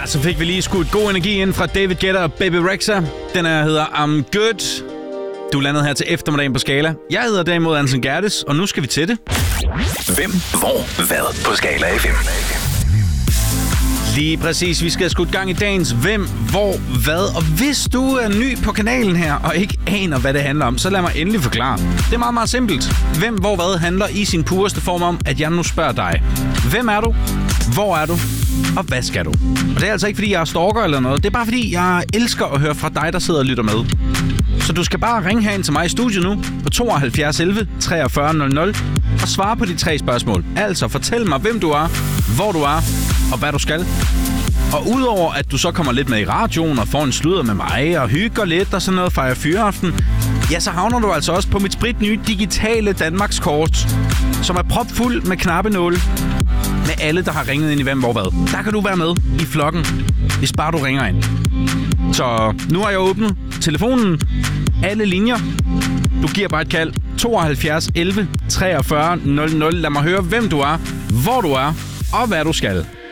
så fik vi lige skudt god energi ind fra David Guetta og Baby Rexha. Den her hedder I'm Good. Du er landet her til eftermiddagen på Skala. Jeg hedder derimod Anson Gerdes, og nu skal vi til det. Hvem, hvor, hvad på Skala FM. Lige præcis, vi skal have skudt gang i dagens Hvem, hvor, hvad. Og hvis du er ny på kanalen her og ikke aner, hvad det handler om, så lad mig endelig forklare. Det er meget, meget simpelt. Hvem, hvor, hvad handler i sin pureste form om, at jeg nu spørger dig. Hvem er du? Hvor er du? Og hvad skal du? Og det er altså ikke, fordi jeg er stalker eller noget. Det er bare, fordi jeg elsker at høre fra dig, der sidder og lytter med. Så du skal bare ringe herind til mig i studiet nu på 72 11 43 00 og svare på de 3 spørgsmål. Altså, fortæl mig, hvem du er, hvor du er og hvad du skal. Og udover at du så kommer lidt med i radioen og får en sludder med mig og hygger lidt og sådan noget, fejrer fyreaften, ja, så havner du altså også på mit spritnye digitale Danmarkskort, som er propfuld med knappenåle med alle, der har ringet ind i Hvem, hvor, hvad. Der kan du være med i flokken, hvis bare du ringer ind. Så nu har jeg åbnet telefonen, alle linjer. Du giver bare et kald. 72 11 43 00. Lad mig høre, hvem du er, hvor du er og hvad du skal.